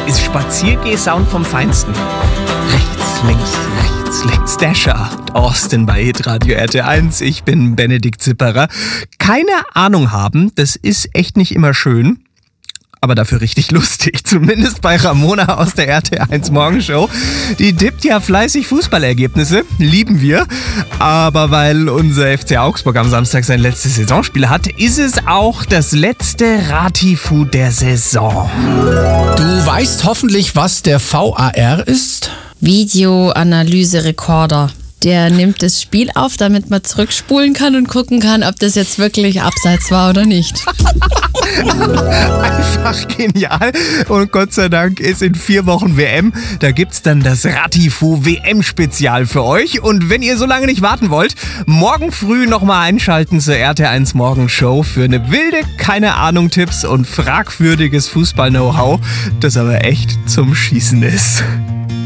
ist Spaziergeh-Sound vom Feinsten. Rechts, links, Dasher und Austin bei Hitradio RT1. Ich bin Benedikt Zipperer. Keine Ahnung haben, das ist echt nicht immer schön. Aber dafür richtig lustig, zumindest bei Ramona aus der RT1 Morgenshow. Die tippt ja fleißig Fußballergebnisse, lieben wir. Aber weil unser FC Augsburg am Samstag sein letztes Saisonspiel hat, ist es auch das letzte Ratifu der Saison. Du weißt hoffentlich, was der VAR ist? Videoanalyse-Rekorder. Der nimmt das Spiel auf, damit man zurückspulen kann und gucken kann, ob das jetzt wirklich abseits war oder nicht. Einfach genial. Und Gott sei Dank ist in 4 Wochen WM. Da gibt's dann das Ratifu WM-Spezial für euch. Und wenn ihr so lange nicht warten wollt, morgen früh nochmal einschalten zur RT1 Morgenshow für eine wilde, keine Ahnung Tipps und fragwürdiges Fußball-Know-how, das aber echt zum Schießen ist.